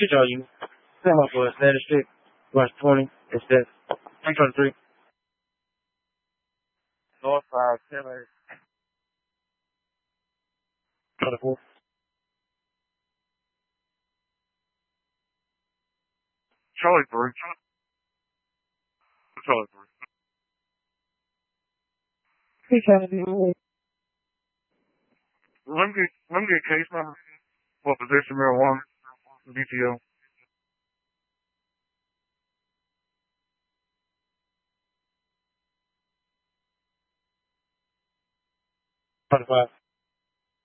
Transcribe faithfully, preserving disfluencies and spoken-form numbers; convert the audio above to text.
Should y'all you? Come up for a status check. Watch twenty. It's that. three twenty-three. North five, ten eight. twenty-four. Charlie three. Charlie three. He's trying to do it. Let me get, let me get case number for possession of marijuana. B T O. twenty-five.